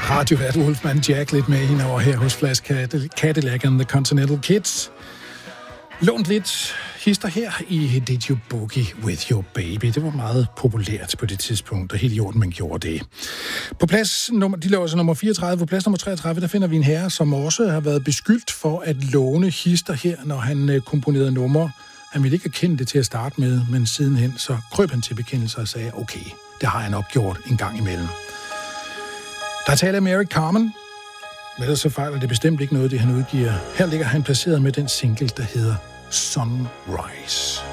radiovært Wolfman Jack lidt med hende over her hos Flash Cadillac and the Continental Kids. Lånt lidt hister her i Did You Boogie With Your Baby. Det var meget populært på det tidspunkt, og helt i orden, man gjorde det. På plads de lå altså nummer 34. På plads nummer 33, der finder vi en herre, som også har været beskyldt for at låne hister her, når han komponerede numre. Han ville ikke erkende det til at starte med, men sidenhen så krøb han til bekendelse og sagde, okay, det har jeg nok gjort en gang imellem. Der taler om Eric Carmen. Men ellers så fejler det bestemt ikke noget, det han udgiver. Her ligger han placeret med den single, der hedder Sunrise.